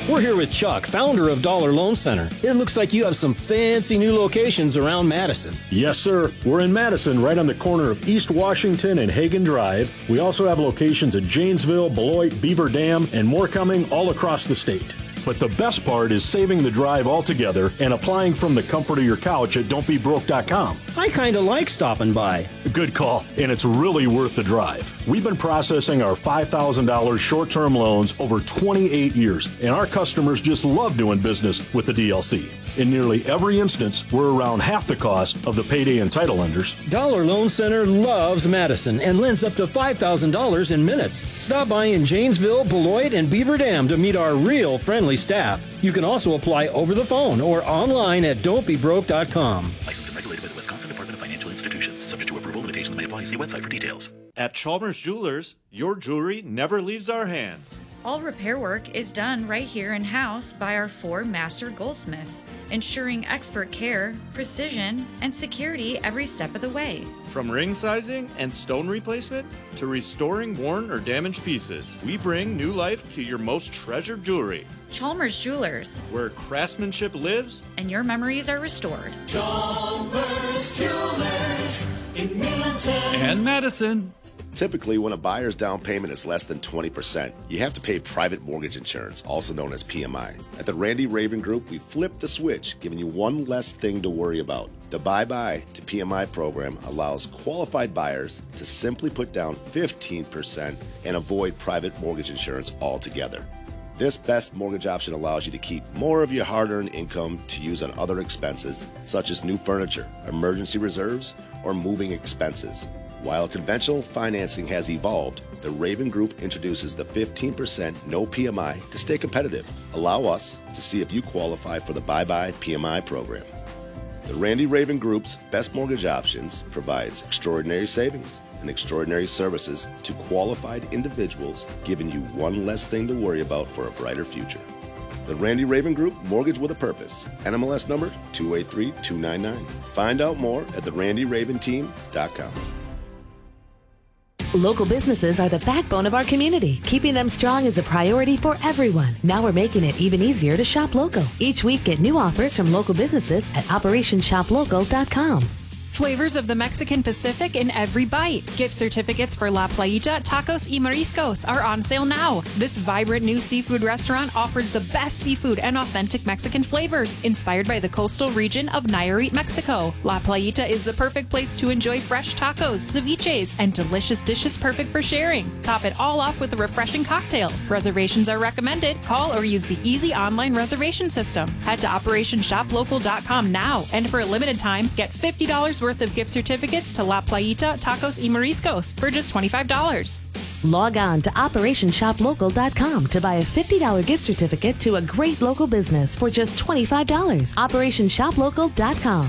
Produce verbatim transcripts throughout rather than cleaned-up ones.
We're here with Chuck, founder of Dollar Loan Center. It looks like you have some fancy new locations around Madison. Yes, sir. We're in Madison, right on the corner of East Washington and Hagen Drive. We also have locations at Janesville, Beloit, Beaver Dam, and more coming all across the state. But the best part is saving the drive altogether and applying from the comfort of your couch at don't be broke dot com. I kind of like stopping by. Good call, and it's really worth the drive. We've been processing our five thousand dollars short-term loans over twenty-eight years, and our customers just love doing business with the D L C. In nearly every instance, we're around half the cost of the payday and title lenders. Dollar Loan Center loves Madison and lends up to five thousand dollars in minutes. Stop by in Janesville, Beloit, and Beaver Dam to meet our real friendly staff. You can also apply over the phone or online at don't be broke dot com. Licensed and regulated by the Wisconsin Department of Financial Institutions. Subject to approval, limitations may apply. See website for details. At Chalmers Jewelers, your jewelry never leaves our hands. All repair work is done right here in-house by our four master goldsmiths, ensuring expert care, precision, and security every step of the way. From ring sizing and stone replacement to restoring worn or damaged pieces, we bring new life to your most treasured jewelry. Chalmers Jewelers, where craftsmanship lives and your memories are restored. Chalmers Jewelers in Middleton and Madison. Typically, when a buyer's down payment is less than twenty percent, you have to pay private mortgage insurance, also known as P M I. At the Randy Raven Group, we flipped the switch, giving you one less thing to worry about. The Bye-Bye to P M I program allows qualified buyers to simply put down fifteen percent and avoid private mortgage insurance altogether. This best mortgage option allows you to keep more of your hard-earned income to use on other expenses, such as new furniture, emergency reserves, or moving expenses. While conventional financing has evolved, the Raven Group introduces the fifteen percent no P M I to stay competitive. Allow us to see if you qualify for the Bye-Bye P M I program. The Randy Raven Group's Best Mortgage Options provides extraordinary savings and extraordinary services to qualified individuals, giving you one less thing to worry about for a brighter future. The Randy Raven Group, Mortgage with a Purpose, N M L S number two eight three two nine nine. Find out more at the randy raven team dot com. Local businesses are the backbone of our community. Keeping them strong is a priority for everyone. Now we're making it even easier to shop local. Each week, get new offers from local businesses at operation shop local dot com. Flavors of the Mexican Pacific in every bite. Gift certificates for La Playita Tacos y Mariscos are on sale now. This vibrant new seafood restaurant offers the best seafood and authentic Mexican flavors, inspired by the coastal region of Nayarit, Mexico. La Playita is the perfect place to enjoy fresh tacos, ceviches, and delicious dishes perfect for sharing. Top it all off with a refreshing cocktail. Reservations are recommended. Call or use the easy online reservation system. Head to operation shop local dot com now, and for a limited time, get fifty dollars worth of gift certificates to La Playita Tacos y Mariscos for just twenty-five dollars. Log on to operation shop local dot com to buy a fifty dollars gift certificate to a great local business for just twenty-five dollars. operation shop local dot com.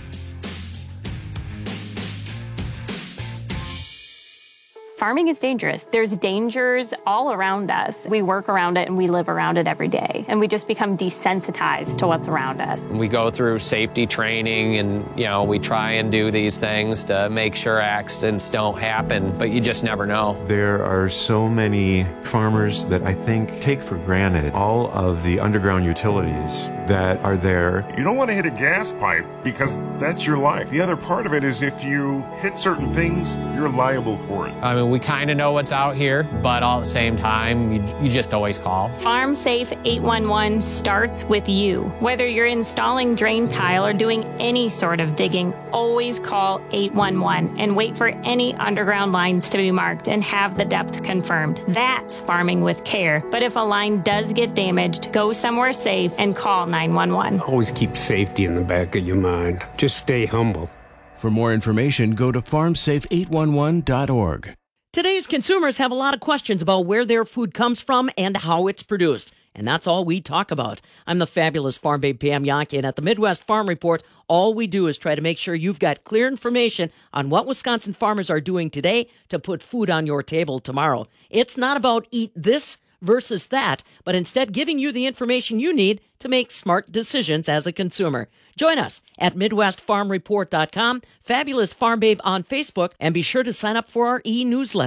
Farming is dangerous. There's dangers all around us. We work around it and we live around it every day. And we just become desensitized to what's around us. We go through safety training and, you know, we try and do these things to make sure accidents don't happen, but you just never know. There are so many farmers that I think take for granted all of the underground utilities that are there. You don't want to hit a gas pipe because that's your life. The other part of it is if you hit certain things, you're liable for it. I mean, we kind of know what's out here, but all at the same time, you, you just always call. Farm Safe eight one one starts with you. Whether you're installing drain tile or doing any sort of digging, always call eight one one and wait for any underground lines to be marked and have the depth confirmed. That's farming with care. But if a line does get damaged, go somewhere safe and call nine one one. Always keep safety in the back of your mind. Just stay humble. For more information, go to farm safe eight one one dot org. Today's consumers have a lot of questions about where their food comes from and how it's produced. And that's all we talk about. I'm the fabulous Farm Babe Pam Yankee, and at the Midwest Farm Report, all we do is try to make sure you've got clear information on what Wisconsin farmers are doing today to put food on your table tomorrow. It's not about eat this versus that, but instead giving you the information you need to make smart decisions as a consumer. Join us at midwest farm report dot com, Fabulous Farm Babe on Facebook, and be sure to sign up for our e-newsletter.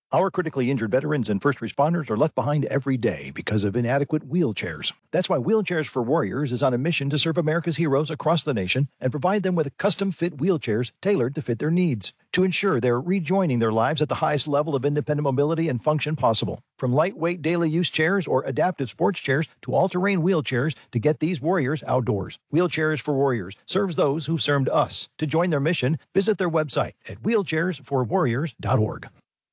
Our critically injured veterans and first responders are left behind every day because of inadequate wheelchairs. That's why Wheelchairs for Warriors is on a mission to serve America's heroes across the nation and provide them with custom-fit wheelchairs tailored to fit their needs to ensure they're rejoining their lives at the highest level of independent mobility and function possible. From lightweight daily use chairs or adaptive sports chairs to all-terrain wheelchairs to get these warriors outdoors. Wheelchairs for Warriors serves those who've served us. To join their mission, visit their website at wheelchairs for warriors dot org.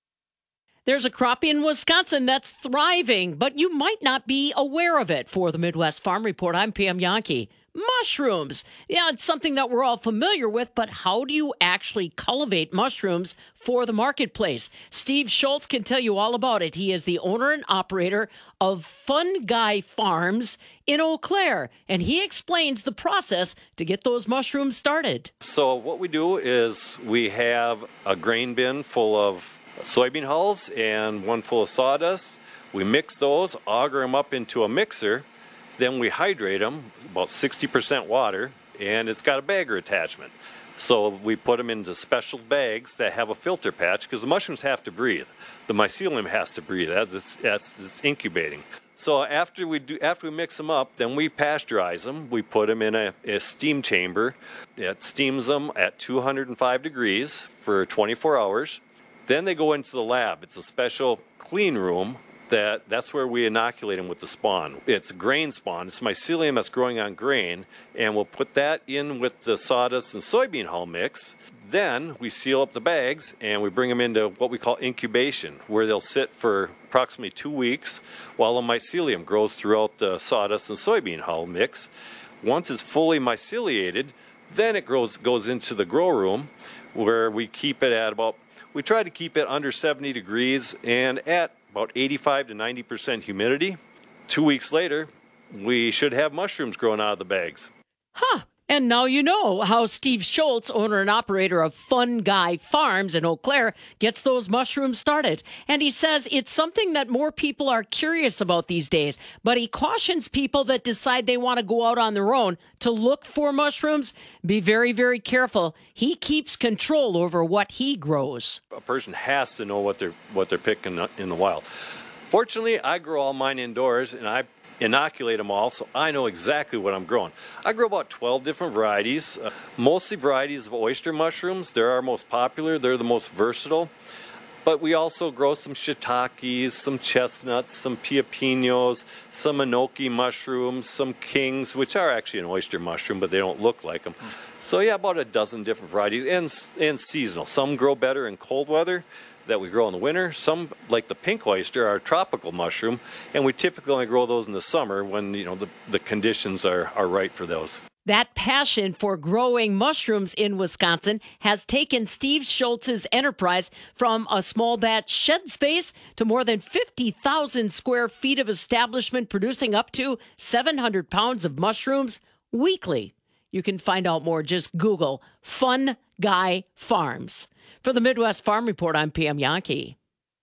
There's a crop in Wisconsin that's thriving, but you might not be aware of it. For the Midwest Farm Report, I'm Pam Yankee. Mushrooms. Yeah, it's something that we're all familiar with, but how do you actually cultivate mushrooms for the marketplace? Steve Schultz can tell you all about it. He is the owner and operator of Fun Guy Farms in Eau Claire, and he explains the process to get those mushrooms started. So what we do is we have a grain bin full of soybean hulls and one full of sawdust. We mix those, auger them up into a mixer, then we hydrate them, about sixty percent water, and it's got a bagger attachment. So we put them into special bags that have a filter patch because the mushrooms have to breathe. The mycelium has to breathe as it's, as it's incubating. So after we do, after we mix them up, then we pasteurize them. We put them in a, a steam chamber. It steams them at two hundred five degrees for twenty-four hours. Then they go into the lab. It's a special clean room that that's where we inoculate them with the spawn. It's grain spawn. It's mycelium that's growing on grain, and we'll put that in with the sawdust and soybean hull mix. Then we seal up the bags and we bring them into what we call incubation, where they'll sit for approximately two weeks while the mycelium grows throughout the sawdust and soybean hull mix. Once it's fully myceliated, then it grows goes into the grow room where we keep it at about We try to keep it under seventy degrees and at about eighty-five to ninety percent humidity. Two weeks later, we should have mushrooms growing out of the bags. Huh. And now you know how Steve Schultz, owner and operator of Fun Guy Farms in Eau Claire, gets those mushrooms started. And he says it's something that more people are curious about these days. But he cautions people that decide they want to go out on their own to look for mushrooms. Be very, very careful. He keeps control over what he grows. A person has to know what they're what they're picking in the wild. Fortunately, I grow all mine indoors, and I inoculate them all, so I know exactly what I'm growing. I grow about twelve different varieties, uh, mostly varieties of oyster mushrooms. They're our most popular. They're the most versatile. But we also grow some shiitakes, some chestnuts, some piapinos, some enoki mushrooms, some kings, which are actually an oyster mushroom, but they don't look like them. So yeah, about a dozen different varieties, and, and seasonal. Some grow better in cold weather that we grow in the winter. Some, like the pink oyster, are a tropical mushroom, and we typically only grow those in the summer when, you know, the, the conditions are, are right for those. That passion for growing mushrooms in Wisconsin has taken Steve Schultz's enterprise from a small batch shed space to more than fifty thousand square feet of establishment producing up to seven hundred pounds of mushrooms weekly. You can find out more. Just Google Fun Guy Farms. For the Midwest Farm Report, I'm Pam Yankee.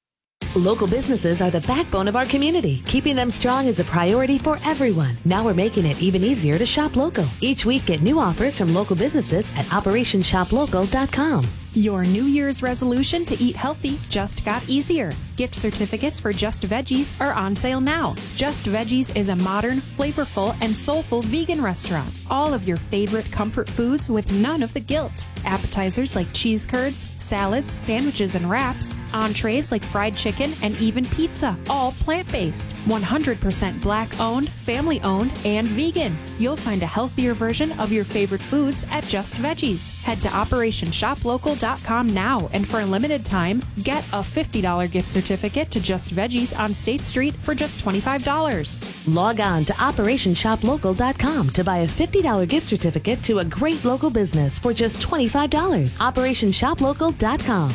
Local businesses are the backbone of our community. Keeping them strong is a priority for everyone. Now we're making it even easier to shop local. Each week, get new offers from local businesses at operation shop local dot com. Your New Year's resolution to eat healthy just got easier. Gift certificates for Just Veggies are on sale now. Just Veggies is a modern, flavorful, and soulful vegan restaurant. All of your favorite comfort foods with none of the guilt. Appetizers like cheese curds, salads, sandwiches, and wraps. Entrees like fried chicken and even pizza. All plant-based. one hundred percent black-owned, family-owned, and vegan. You'll find a healthier version of your favorite foods at Just Veggies. Head to operation shop local dot com now, and for a limited time, get a fifty dollars gift certificate to Just Veggies on State Street for just twenty-five dollars. Log on to operation shop local dot com to buy a fifty dollars gift certificate to a great local business for just twenty-five dollars. operation shop local dot com.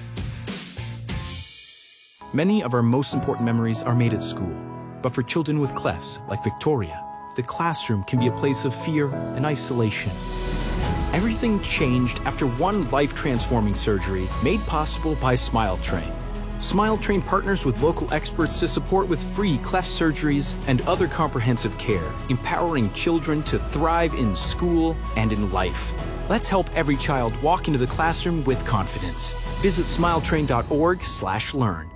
Many of our most important memories are made at school. But for children with clefts, like Victoria, the classroom can be a place of fear and isolation. Everything changed after one life-transforming surgery made possible by SmileTrain. SmileTrain partners with local experts to support with free cleft surgeries and other comprehensive care, empowering children to thrive in school and in life. Let's help every child walk into the classroom with confidence. Visit smiletrain.org slash learn.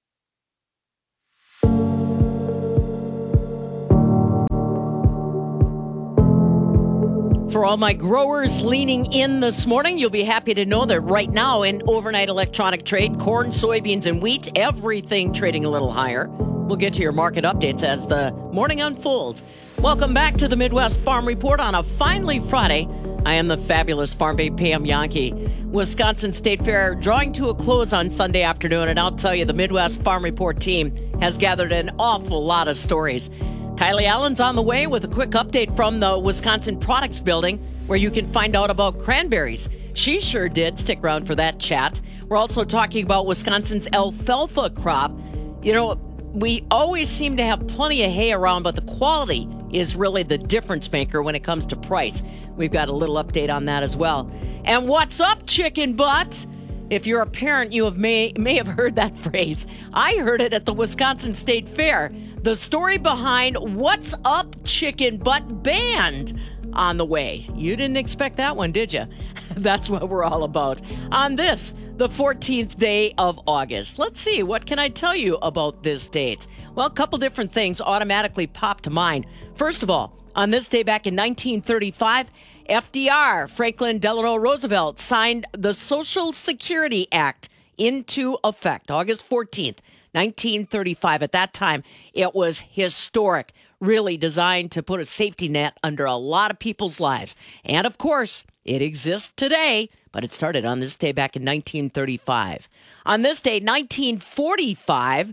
For all my growers leaning in this morning, you'll be happy to know that right now in overnight electronic trade, corn, soybeans, and wheat, everything trading a little higher. We'll get to your market updates as the morning unfolds. Welcome back to the Midwest Farm Report on a finally Friday. I am the fabulous Farm Babe Pam Yankee. Wisconsin State Fair drawing to a close on Sunday afternoon, and I'll tell you, the Midwest Farm Report team has gathered an awful lot of stories. Kylie Allen's on the way with a quick update from the Wisconsin Products Building, where you can find out about cranberries. She sure did. Stick around for that chat. We're also talking about Wisconsin's alfalfa crop. You know, we always seem to have plenty of hay around, but the quality is really the difference maker when it comes to price. We've got a little update on that as well. And what's up, chicken butt? If you're a parent, you have may, may have heard that phrase. I heard it at the Wisconsin State Fair. The story behind What's Up Chicken Butt Band on the way. You didn't expect that one, did you? That's what we're all about. On this, the fourteenth day of August. Let's see, what can I tell you about this date? Well, a couple different things automatically pop to mind. First of all, on this day back in nineteen thirty-five, F D R, Franklin Delano Roosevelt, signed the Social Security Act into effect. August fourteenth, nineteen thirty-five. At that time, it was historic, really designed to put a safety net under a lot of people's lives. And of course, it exists today, but it started on this day back in nineteen thirty-five. On this day, nineteen forty-five,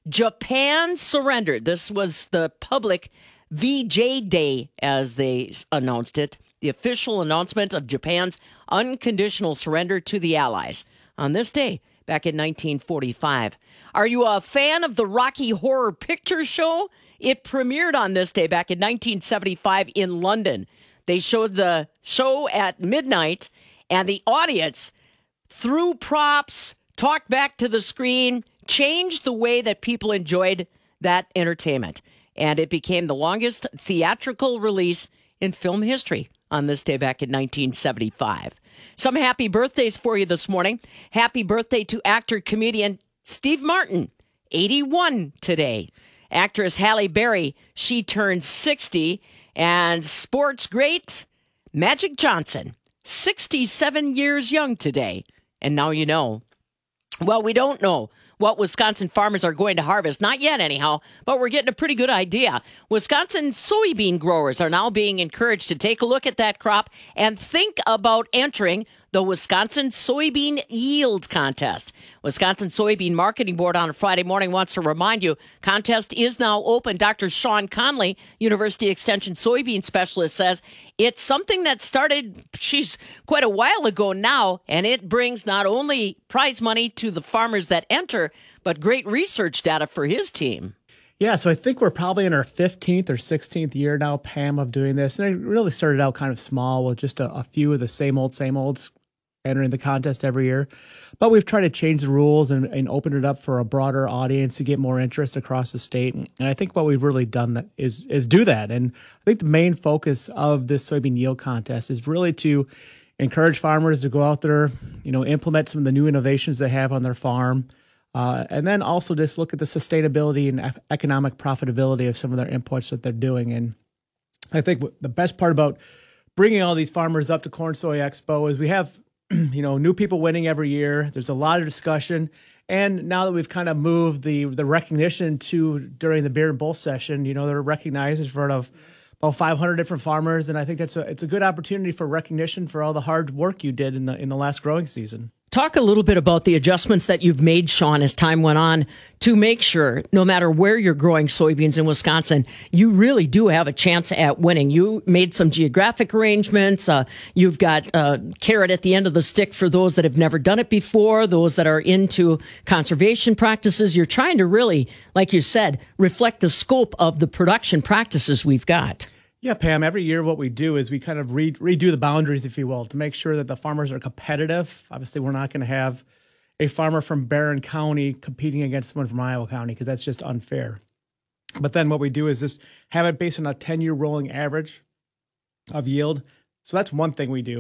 Japan surrendered. This was the public V J Day, as they announced it, the official announcement of Japan's unconditional surrender to the Allies. On this day, back in nineteen forty-five. Are you a fan of the Rocky Horror Picture Show? It premiered on this day back in nineteen seventy-five in London. They showed the show at midnight, and the audience threw props, talked back to the screen, changed the way that people enjoyed that entertainment. And it became the longest theatrical release in film history on this day back in nineteen seventy-five. Some happy birthdays for you this morning. Happy birthday to actor, comedian Steve Martin, eighty-one today. Actress Halle Berry, she turned sixty. And sports great Magic Johnson, sixty-seven years young today. And now you know. Well, we don't know what Wisconsin farmers are going to harvest. Not yet, anyhow, but we're getting a pretty good idea. Wisconsin soybean growers are now being encouraged to take a look at that crop and think about entering the Wisconsin Soybean Yield Contest. Wisconsin Soybean Marketing Board on a Friday morning wants to remind you, contest is now open. Doctor Sean Conley, University Extension soybean specialist, says it's something that started, she's quite a while ago now, and it brings not only prize money to the farmers that enter, but great research data for his team. Yeah, so I think we're probably in our fifteenth or sixteenth year now, Pam, of doing this. And it really started out kind of small with just a, a few of the same old, same olds entering the contest every year. But we've tried to change the rules and, and open it up for a broader audience to get more interest across the state. And, and I think what we've really done that is, is do that. And I think the main focus of this soybean yield contest is really to encourage farmers to go out there, you know, implement some of the new innovations they have on their farm. Uh, and then also just look at the sustainability and economic profitability of some of their inputs that they're doing. And I think the best part about bringing all these farmers up to Corn Soy Expo is we have, you know, new people winning every year. There's a lot of discussion. And now that we've kind of moved the the recognition to during the Beer and Bull session, you know, they're recognized in front of about five hundred different farmers. And I think that's a, it's a good opportunity for recognition for all the hard work you did in the in the last growing season. Talk a little bit about the adjustments that you've made, Sean, as time went on to make sure no matter where you're growing soybeans in Wisconsin, you really do have a chance at winning. You made some geographic arrangements. Uh, you've got a carrot at the end of the stick for those that have never done it before, those that are into conservation practices. You're trying to really, like you said, reflect the scope of the production practices we've got. Yeah, Pam, every year what we do is we kind of re- redo the boundaries, if you will, to make sure that the farmers are competitive. Obviously, we're not going to have a farmer from Barron County competing against someone from Iowa County because that's just unfair. But then what we do is just have it based on a ten-year rolling average of yield. So that's one thing we do.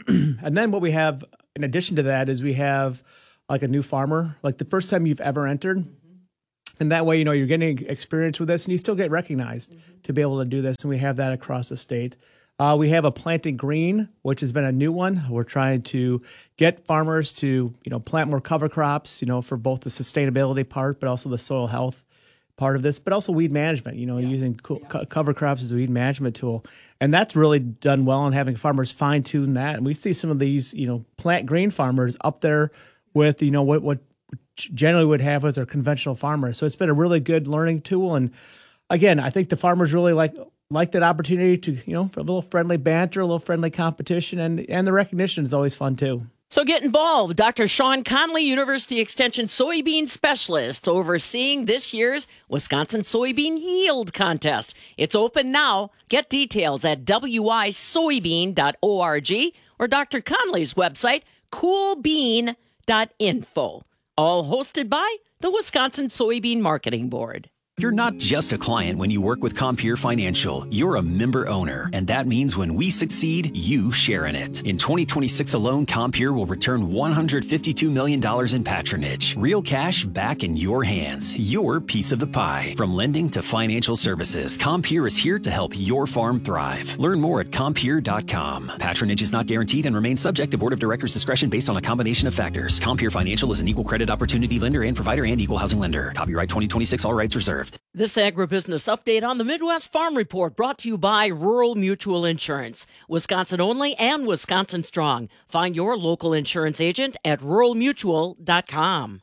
And then what we have in addition to that is we have like a new farmer, like the first time you've ever entered. And that way, you know, you're getting experience with this and you still get recognized mm-hmm. to be able to do this. And we have that across the state. Uh, we have a Planting Green, which has been a new one. We're trying to get farmers to, you know, plant more cover crops, you know, for both the sustainability part, but also the soil health part of this, but also weed management, you know, yeah. using co- yeah. cover crops as a weed management tool. And that's really done well in having farmers fine tune that. And we see some of these, you know, plant green farmers up there with, you know, what, what generally would have with their conventional farmers. So it's been a really good learning tool. And again, I think the farmers really like, like that opportunity to, you know, for a little friendly banter, a little friendly competition, and, and the recognition is always fun too. So get involved. Doctor Sean Conley, University Extension soybean specialist, overseeing this year's Wisconsin Soybean Yield Contest. It's open now. Get details at w i soybean dot org or Doctor Conley's website, cool bean dot info. All hosted by the Wisconsin Soybean Marketing Board. You're not just a client when you work with Compeer Financial. You're a member owner, and that means when we succeed, you share in it. In twenty twenty-six alone, Compeer will return one hundred fifty-two million dollars in patronage. Real cash back in your hands. Your piece of the pie. From lending to financial services, Compeer is here to help your farm thrive. Learn more at compeer dot com. Patronage is not guaranteed and remains subject to Board of Directors' discretion based on a combination of factors. Compeer Financial is an equal credit opportunity lender and provider and equal housing lender. Copyright twenty twenty-six, all rights reserved. This agribusiness update on the Midwest Farm Report brought to you by Rural Mutual Insurance. Wisconsin only and Wisconsin strong. Find your local insurance agent at rural mutual dot com.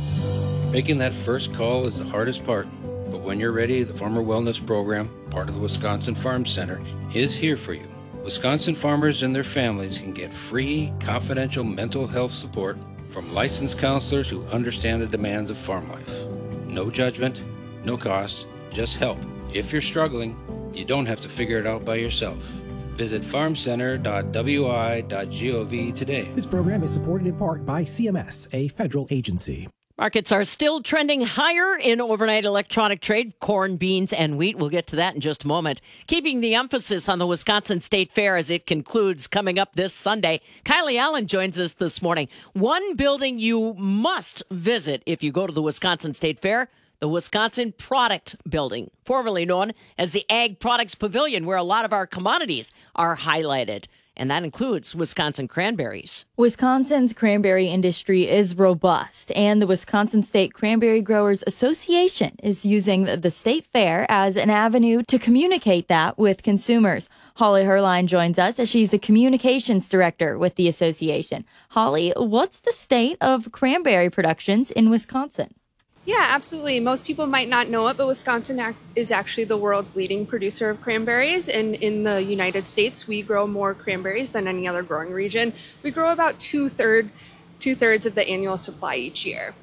Making that first call is the hardest part. But when you're ready, the Farmer Wellness Program, part of the Wisconsin Farm Center, is here for you. Wisconsin farmers and their families can get free, confidential mental health support from licensed counselors who understand the demands of farm life. No judgment. No cost, just help. If you're struggling, you don't have to figure it out by yourself. Visit farm center dot w i dot gov today. This program is supported in part by C M S, a federal agency. Markets are still trending higher in overnight electronic trade, corn, beans, and wheat. We'll get to that in just a moment. Keeping the emphasis on the Wisconsin State Fair as it concludes coming up this Sunday, Kylie Allen joins us this morning. One building you must visit if you go to the Wisconsin State Fair, the Wisconsin Product Building, formerly known as the Ag Products Pavilion, where a lot of our commodities are highlighted. And that includes Wisconsin cranberries. Wisconsin's cranberry industry is robust, and the Wisconsin State Cranberry Growers Association is using the state fair as an avenue to communicate that with consumers. Holly Herline joins us as she's the communications director with the association. Holly, what's the state of cranberry productions in Wisconsin? Yeah, absolutely. Most people might not know it, but Wisconsin ac- is actually the world's leading producer of cranberries. And in the United States, we grow more cranberries than any other growing region. We grow about two-third, two-thirds of the annual supply each year.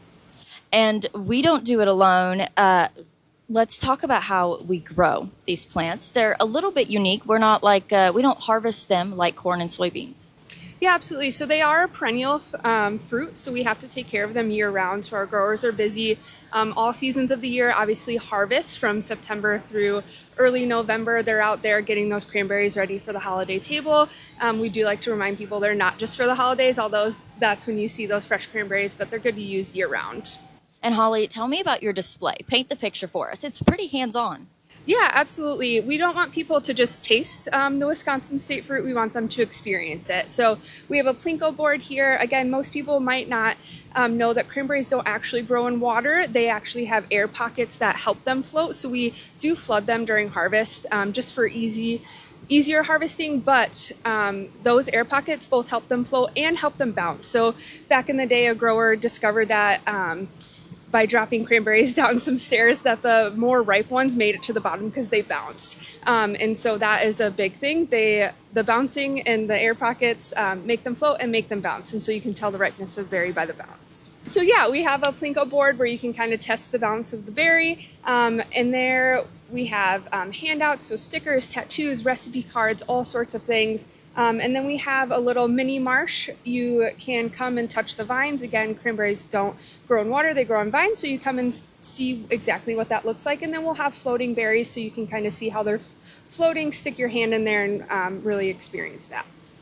And we don't do it alone. Uh, let's talk about how we grow these plants. They're a little bit unique. We're not like, uh, we don't harvest them like corn and soybeans. Yeah, absolutely. So they are a perennial um, fruit, so we have to take care of them year-round. So our growers are busy um, all seasons of the year. Obviously, harvest from September through early November. They're out there getting those cranberries ready for the holiday table. Um, we do like to remind people they're not just for the holidays, although that's when you see those fresh cranberries, but they're good to use year-round. And Holly, tell me about your display. Paint the picture for us. It's pretty hands-on. Yeah, absolutely. We don't want people to just taste um, the Wisconsin State fruit. We want them to experience it. So we have a Plinko board here. Again, most people might not um, know that cranberries don't actually grow in water. They actually have air pockets that help them float. So we do flood them during harvest um, just for easy, easier harvesting. But um, those air pockets both help them float and help them bounce. So back in the day, a grower discovered that um, by dropping cranberries down some stairs that the more ripe ones made it to the bottom because they bounced. Um, and so that is a big thing. They, the bouncing and the air pockets um, make them float and make them bounce. And so you can tell the ripeness of berry by the bounce. So yeah, we have a Plinko board where you can kind of test the bounce of the berry. Um, and there we have um, handouts, so stickers, tattoos, recipe cards, all sorts of things. Um, and then we have a little mini marsh. You can come and touch the vines. Again, cranberries don't grow in water, they grow on vines. So you come and see exactly what that looks like. And then we'll have floating berries so you can kind of see how they're f- floating, stick your hand in there and um, really experience that.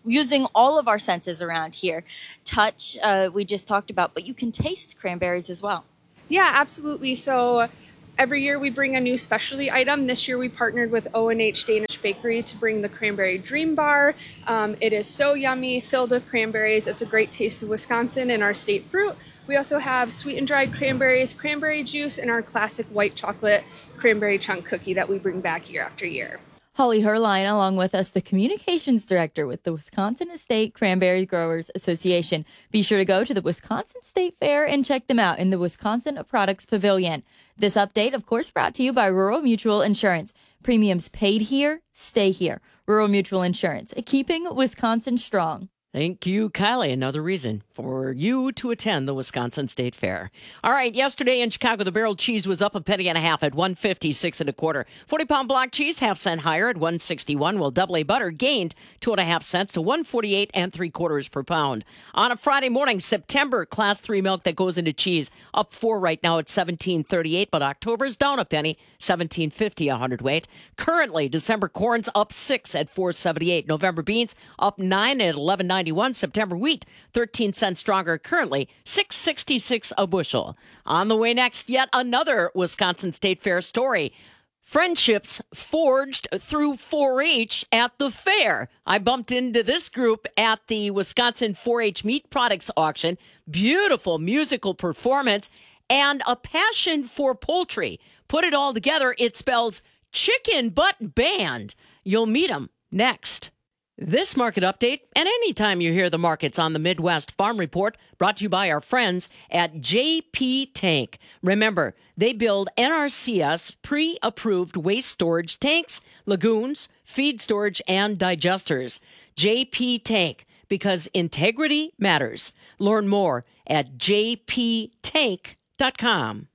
using all of our senses around here. Touch, uh, we just talked about, but you can taste cranberries as well. Yeah, absolutely. So every year we bring a new specialty item. This year we partnered with O and H Danish Bakery to bring the Cranberry Dream Bar. Um, it is so yummy, filled with cranberries. It's a great taste of Wisconsin and our state fruit. We also have sweet and dried cranberries, cranberry juice, and our classic white chocolate cranberry chunk cookie that we bring back year after year. Holly Herline, along with us, the communications director with the Wisconsin State Cranberry Growers Association. Be sure to go to the Wisconsin State Fair and check them out in the Wisconsin Products Pavilion. This update, of course, brought to you by Rural Mutual Insurance. Premiums paid here, stay here. Rural Mutual Insurance, keeping Wisconsin strong. Thank you, Kylie. Another reason for you to attend the Wisconsin State Fair. All right, yesterday in Chicago, the barrel cheese was up a penny and a half at one fifty-six and a quarter. forty-pound block cheese, half cent higher at one sixty-one, while double A butter gained two and a half cents to one forty-eight and three quarters per pound. On a Friday morning, September class three milk that goes into cheese up four right now at seventeen thirty-eight, but October's down a penny, seventeen fifty a hundredweight. Currently, December corn's up six at four seventy-eight. November beans up nine at eleven ninety-one. September wheat, thirteen cents stronger, currently six sixty-six a bushel. On the way next, yet another Wisconsin State Fair story. Friendships forged through four H at the fair. I bumped into this group at the Wisconsin four H Meat Products Auction. Beautiful musical performance and a passion for poultry. Put it all together, it spells Chicken Butt Band. You'll meet them next. This market update, and anytime you hear the markets on the Midwest Farm Report, brought to you by our friends at J P Tank. Remember, they build N R C S pre-approved waste storage tanks, lagoons, feed storage, and digesters. J P Tank, because integrity matters. Learn more at j p tank dot com.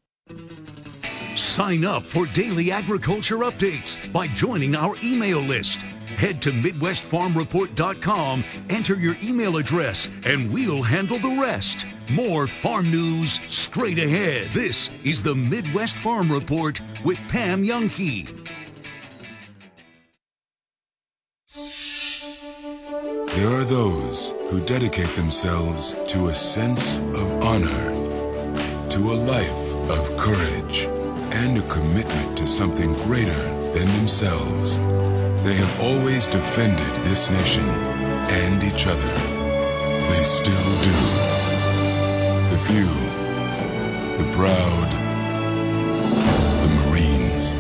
Sign up for daily agriculture updates by joining our email list. Head to Midwest Farm Report dot com, enter your email address, and we'll handle the rest. More farm news straight ahead. This is the Midwest Farm Report with Pam Youngkey. There are those who dedicate themselves to a sense of honor, to a life of courage, and a commitment to something greater than themselves. They have always defended this nation and each other. They still do. The few, the proud, the Marines.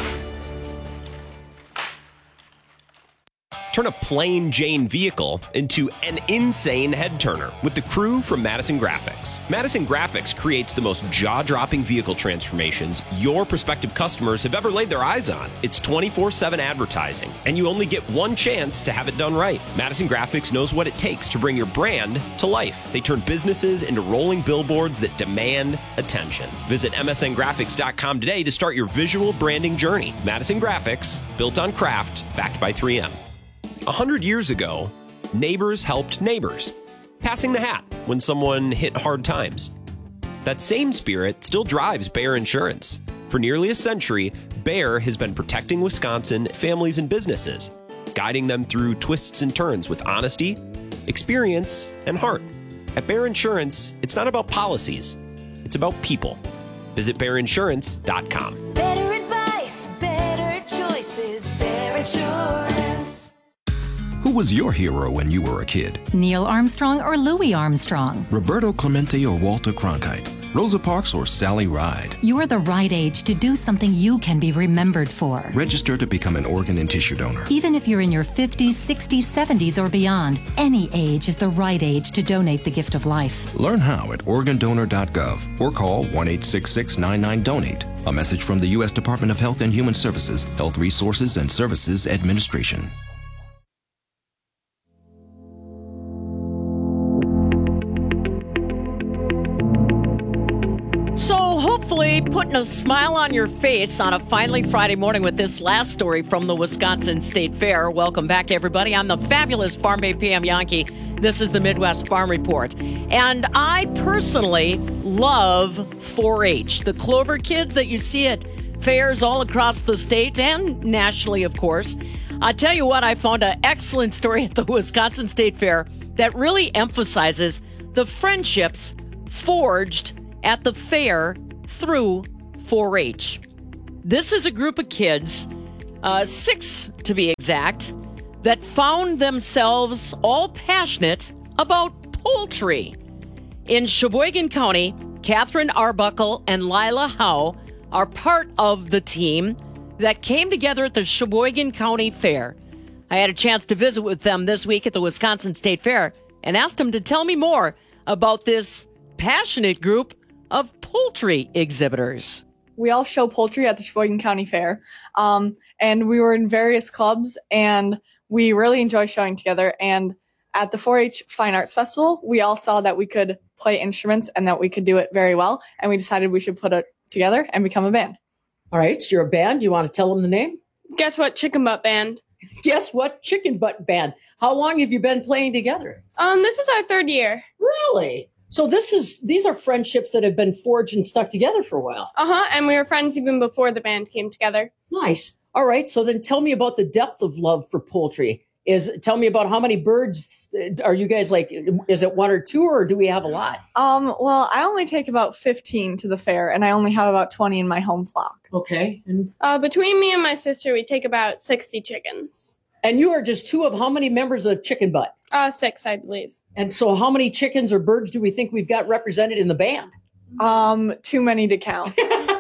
Turn a plain Jane vehicle into an insane head turner with the crew from Madison Graphics. Madison Graphics creates the most jaw-dropping vehicle transformations your prospective customers have ever laid their eyes on. It's twenty-four seven advertising, and you only get one chance to have it done right. Madison Graphics knows what it takes to bring your brand to life. They turn businesses into rolling billboards that demand attention. Visit M S N graphics dot com today to start your visual branding journey. Madison Graphics, built on craft, backed by three M. A hundred years ago, neighbors helped neighbors, passing the hat when someone hit hard times. That same spirit still drives Bayer Insurance. For nearly a century, Bayer has been protecting Wisconsin families and businesses, guiding them through twists and turns with honesty, experience, and heart. At Bayer Insurance, it's not about policies, it's about people. Visit Bayer Insurance dot com. Better advice, better choices, Bayer Insurance. Who was your hero when you were a kid? Neil Armstrong or Louis Armstrong? Roberto Clemente or Walter Cronkite? Rosa Parks or Sally Ride? You're the right age to do something you can be remembered for. Register to become an organ and tissue donor. Even if you're in your fifties, sixties, seventies, or beyond, any age is the right age to donate the gift of life. Learn how at organ donor dot gov or call one eight six six nine nine donate. A message from the U S Department of Health and Human Services, Health Resources and Services Administration. So hopefully putting a smile on your face on a finally Friday morning with this last story from the Wisconsin State Fair. Welcome back, everybody. I'm the fabulous Farm Babe Pam Youngkey. This is the Midwest Farm Report. And I personally love four H. The Clover kids that you see at fairs all across the state and nationally, of course. I tell you what, I found an excellent story at the Wisconsin State Fair that really emphasizes the friendships forged at the fair through four H. This is a group of kids, uh, six to be exact, that found themselves all passionate about poultry. In Sheboygan County, Catherine Arbuckle and Lila Howe are part of the team that came together at the Sheboygan County Fair. I had a chance to visit with them this week at the Wisconsin State Fair and asked them to tell me more about this passionate group of poultry exhibitors. We all show poultry at the Sheboygan County Fair, um, and we were in various clubs, and we really enjoy showing together. And at the four H Fine Arts Festival, we all saw that we could play instruments and that we could do it very well, and we decided we should put it together and become a band. All right, so you're a band. You want to tell them the name? Guess What Chicken Butt Band. Guess What Chicken Butt Band. How long have you been playing together? Um, this is our third year. Really? So this is these are friendships that have been forged and stuck together for a while. Uh-huh, and we were friends even before the band came together. Nice. All right, so then tell me about the depth of love for poultry. Is tell me about how many birds are you guys like? Is it one or two, or do we have a lot? Um, well, I only take about fifteen to the fair, and I only have about twenty in my home flock. Okay. And uh, between me and my sister, we take about sixty chickens. And you are just two of how many members of Chicken Butt? Uh, six, I believe. And so how many chickens or birds do we think we've got represented in the band? Um, too many to count.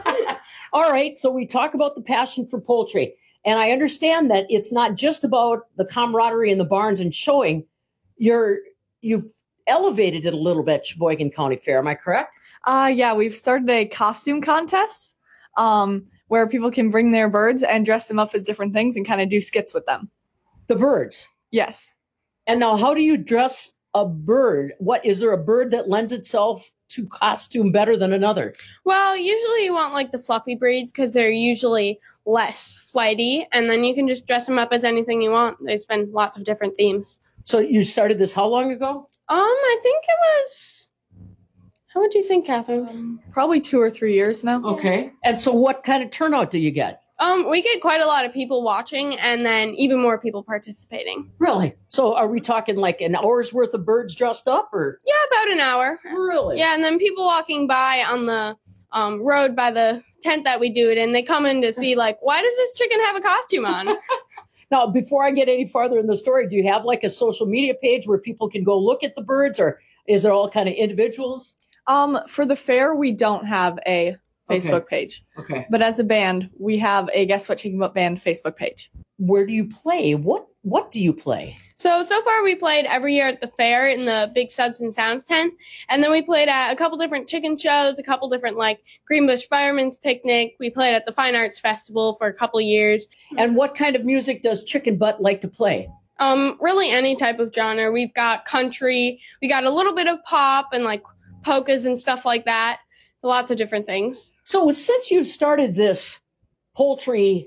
All right, so we talk about the passion for poultry. And I understand that it's not just about the camaraderie in the barns and showing. You're, you've elevated it a little bit, Sheboygan County Fair. Am I correct? Uh, yeah, we've started a costume contest um, where people can bring their birds and dress them up as different things and kind of do skits with them. The birds? Yes. And now how do you dress a bird? What, is there a bird that lends itself to costume better than another? Well, usually you want like the fluffy breeds because they're usually less flighty, and then you can just dress them up as anything you want. There's been lots of different themes. So you started this how long ago? Um, I think it was, how would you think, Catherine? Um, probably two or three years now. Okay. And so what kind of turnout do you get? Um, we get quite a lot of people watching and then even more people participating. Really? So are we talking like an hour's worth of birds dressed up, or? Yeah, about an hour. Really? Yeah, and then people walking by on the um, road by the tent that we do it in, they come in to see like, why does this chicken have a costume on? Now, before I get any farther in the story, do you have like a social media page where people can go look at the birds, or is it all kind of individuals? Um, for the fair, we don't have a Facebook okay. page. Okay. But as a band, we have a Guess What Chicken Butt Band Facebook page. Where do you play? What What do you play? So, so far we played every year at the fair in the big Suds and Sounds tent. And then we played at a couple different chicken shows, a couple different like Greenbush Fireman's Picnic. We played at the Fine Arts Festival for a couple years. And what kind of music does Chicken Butt like to play? Um, really any type of genre. We've got country, we got a little bit of pop and like polkas and stuff like that. Lots of different things. So since you've started this poultry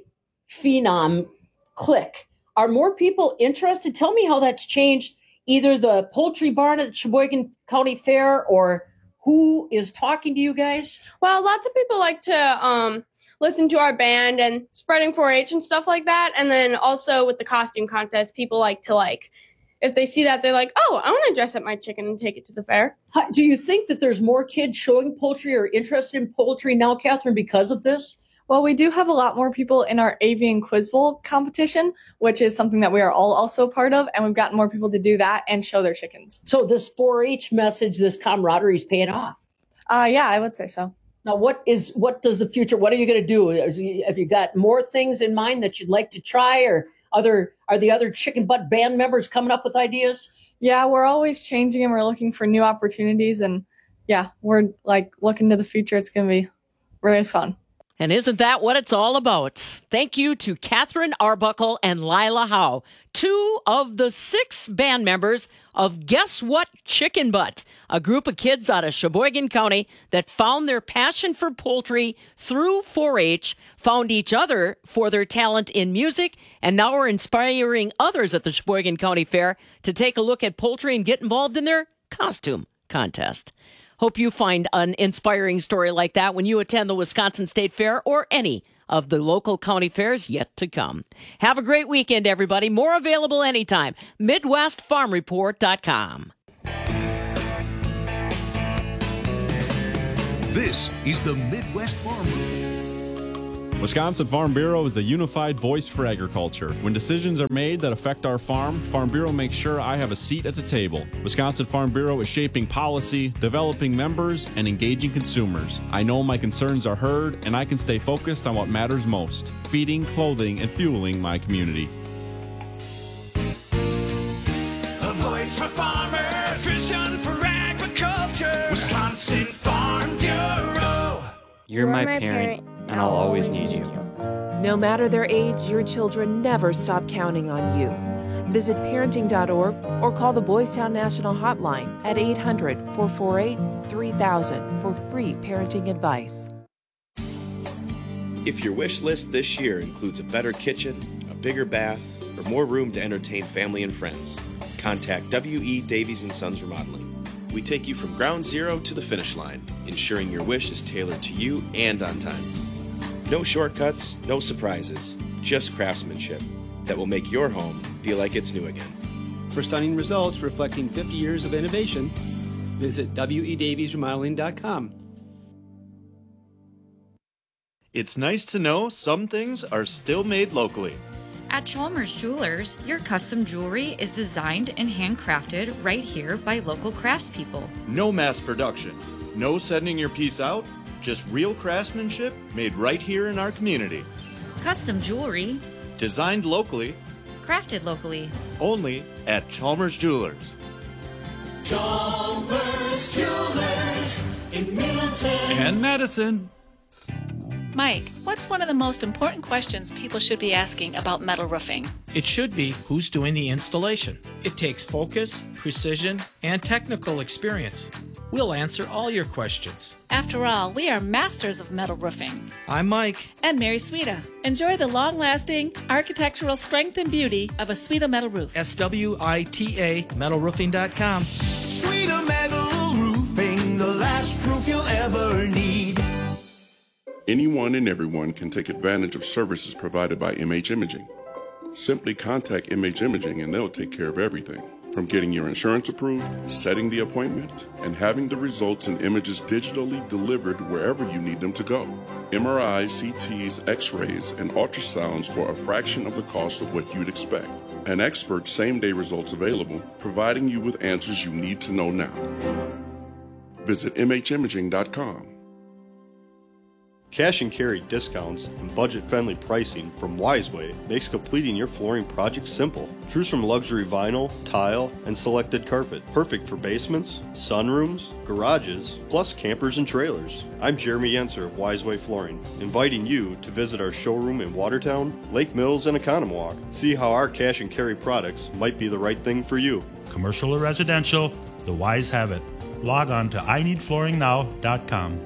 phenom clique, are more people interested? Tell me how that's changed either the poultry barn at the Sheboygan County Fair, or who is talking to you guys? Well, lots of people like to um, listen to our band and spreading four H and stuff like that. And then also with the costume contest, people like to like, if they see that, they're like, oh, I want to dress up my chicken and take it to the fair. Do you think that there's more kids showing poultry or interested in poultry now, Catherine, because of this? Well, we do have a lot more people in our Avian Quiz Bowl competition, which is something that we are all also a part of, and we've gotten more people to do that and show their chickens. So this four H message, this camaraderie is paying off? Uh, yeah, I would say so. Now, what is what does the future, what are you going to do? Have you got more things in mind that you'd like to try, or other are the other Chicken Butt band members coming up with ideas? Yeah, we're always changing and we're looking for new opportunities, and yeah, we're like looking to the future. It's going to be really fun. And isn't that what it's all about? Thank you to Catherine Arbuckle and Lila Howe, two of the six band members of Guess What Chicken Butt, a group of kids out of Sheboygan County that found their passion for poultry through four H, found each other for their talent in music, and now are inspiring others at the Sheboygan County Fair to take a look at poultry and get involved in their costume contest. Hope you find an inspiring story like that when you attend the Wisconsin State Fair or any of the local county fairs yet to come. Have a great weekend, everybody. More available anytime. Midwest Farm Report dot com. This is the Midwest Farm Report. Wisconsin Farm Bureau is the unified voice for agriculture. When decisions are made that affect our farm, Farm Bureau makes sure I have a seat at the table. Wisconsin Farm Bureau is shaping policy, developing members, and engaging consumers. I know my concerns are heard, and I can stay focused on what matters most: feeding, clothing, and fueling my community. A voice for farmers, a vision for agriculture. Wisconsin Farm Bureau. You're, You're my, my parent, parent, and I'll always need you. No matter their age, your children never stop counting on you. Visit parenting dot org or call the Boys Town National Hotline at eight hundred, four four eight, three thousand for free parenting advice. If your wish list this year includes a better kitchen, a bigger bath, or more room to entertain family and friends, contact W E. Davies and Sons Remodeling. We take you from ground zero to the finish line, ensuring your wish is tailored to you and on time. No shortcuts, no surprises, just craftsmanship that will make your home feel like it's new again. For stunning results reflecting fifty years of innovation, visit W E Davies Remodeling dot com. It's nice to know some things are still made locally. At Chalmers Jewelers, your custom jewelry is designed and handcrafted right here by local craftspeople. No mass production, no sending your piece out, just real craftsmanship made right here in our community. Custom jewelry, designed locally, crafted locally, only at Chalmers Jewelers. Chalmers Jewelers in Middleton and Madison. Mike, what's one of the most important questions people should be asking about metal roofing? It should be who's doing the installation. It takes focus, precision, and technical experience. We'll answer all your questions. After all, we are masters of metal roofing. I'm Mike. And Mary Sweda. Enjoy the long-lasting architectural strength and beauty of a Sweda metal roof. S W I T A metal roofing dot com. Sweda Metal Roofing, the last roof you'll ever need. Anyone and everyone can take advantage of services provided by M H Imaging. Simply contact M H Imaging and they'll take care of everything, from getting your insurance approved, setting the appointment, and having the results and images digitally delivered wherever you need them to go. M R Is, C Ts, X-rays, and ultrasounds for a fraction of the cost of what you'd expect. An expert same-day results available, providing you with answers you need to know now. Visit M H imaging dot com. Cash and carry discounts and budget-friendly pricing from Wiseway makes completing your flooring project simple. Choose from luxury vinyl, tile, and selected carpet. Perfect for basements, sunrooms, garages, plus campers and trailers. I'm Jeremy Yenser of Wiseway Flooring, inviting you to visit our showroom in Watertown, Lake Mills, and Economowoc. See how our cash and carry products might be the right thing for you. Commercial or residential, the Wise have it. Log on to I need flooring now dot com.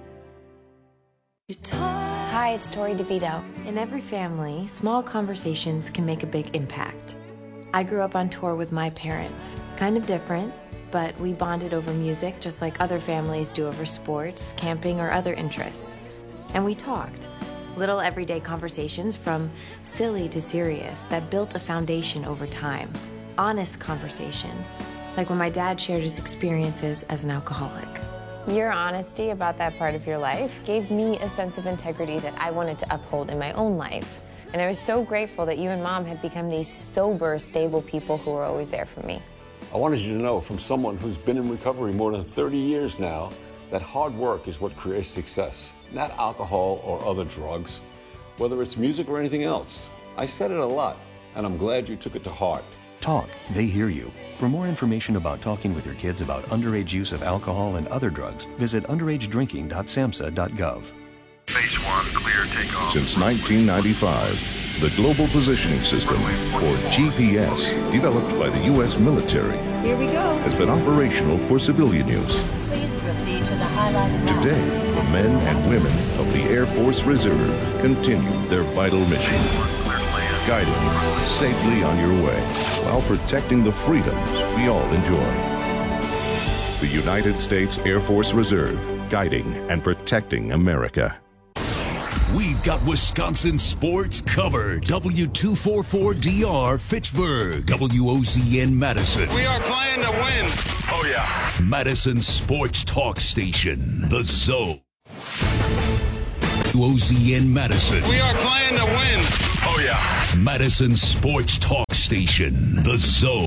Hi, it's Tori DeVito. In every family, small conversations can make a big impact. I grew up on tour with my parents. Kind of different, but we bonded over music just like other families do over sports, camping, or other interests. And we talked. Little everyday conversations from silly to serious that built a foundation over time. Honest conversations, like when my dad shared his experiences as an alcoholic. Your honesty about that part of your life gave me a sense of integrity that I wanted to uphold in my own life. And I was so grateful that you and Mom had become these sober, stable people who were always there for me. I wanted you to know from someone who's been in recovery more than thirty years now that hard work is what creates success, not alcohol or other drugs, whether it's music or anything else. I said it a lot, and I'm glad you took it to heart. Talk, they hear you. For more information about talking with your kids about underage use of alcohol and other drugs, visit underage drinking dot samhsa dot gov. Base one, clear takeoff. Since nineteen ninety-five, the Global Positioning System, or G P S, developed by the U S military, Here we go. has been operational for civilian use. Please proceed to the highlighted route. Today, the men and women of the Air Force Reserve continue their vital mission, guiding you safely on your way while protecting the freedoms we all enjoy. The United States Air Force Reserve, guiding and protecting America. we've got Wisconsin sports covered. W two forty-four D R Fitchburg, W O Z N Madison. We are playing to win. Oh, yeah. Madison Sports Talk Station, The Zone. W O Z N Madison. We are playing to win. Oh, yeah. Madison Sports Talk Station, The Zone.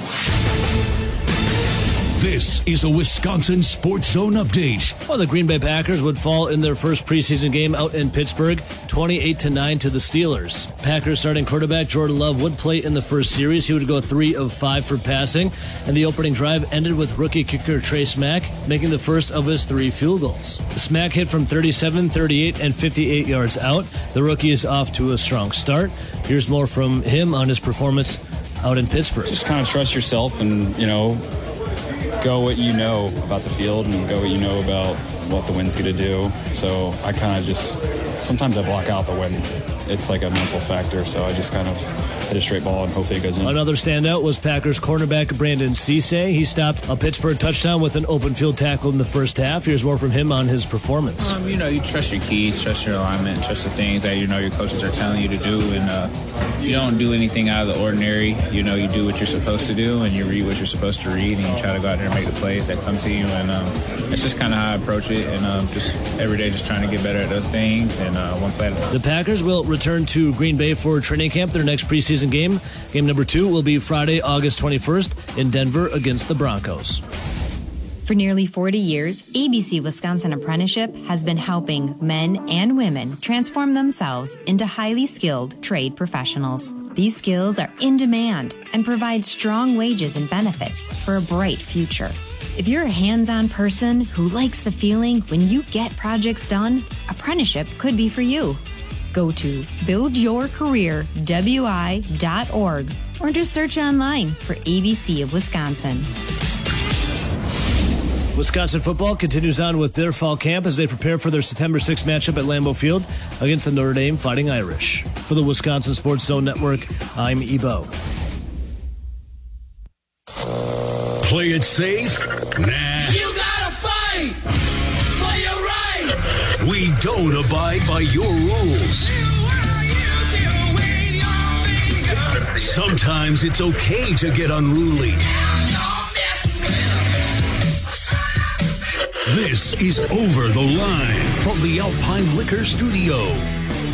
This is a Wisconsin Sports Zone update. Well, the Green Bay Packers would fall in their first preseason game out in Pittsburgh, twenty-eight to nine to the Steelers. Packers starting quarterback Jordan Love would play in the first series. He would go three of five for passing, and the opening drive ended with rookie kicker Trey Smack making the first of his three field goals. Smack hit from thirty-seven, thirty-eight, and fifty-eight yards out. The rookie is off to a strong start. Here's more from him on his performance out in Pittsburgh. Just kind of trust yourself and, you know, go what you know about the field and go what you know about what the wind's going to do. So I kind of just, sometimes I block out the wind. It's like a mental factor, so I just kind of hit a straight ball and hopefully it goes in. Another standout was Packers cornerback Brandon Cisse. He stopped a Pittsburgh touchdown with an open field tackle in the first half. Here's more from him on his performance. Um, you know, you trust your keys, trust your alignment, trust the things that you know your coaches are telling you to do, and uh, you don't do anything out of the ordinary. You know, you do what you're supposed to do, and you read what you're supposed to read, and you try to go out there and make the plays that come to you, and um, that's just kind of how I approach it, and um, just every day just trying to get better at those things, and uh, one play at a time. The Packers will return to Green Bay for training camp, their next preseason game. Game number two will be Friday, August twenty-first in Denver against the Broncos. For nearly forty years, A B C Wisconsin Apprenticeship has been helping men and women transform themselves into highly skilled trade professionals. These skills are in demand and provide strong wages and benefits for a bright future. If you're a hands-on person who likes the feeling when you get projects done, apprenticeship could be for you. Go to build your career w i dot org or just search online for A B C of Wisconsin. Wisconsin football continues on with their fall camp as they prepare for their September sixth matchup at Lambeau Field against the Notre Dame Fighting Irish. For the Wisconsin Sports Zone Network, I'm Ebo. Play it safe? Nah. You gotta fight for your right. We don't abide by your rules. Sometimes it's okay to get unruly. This is Over the Line from the Alpine Liquor Studio.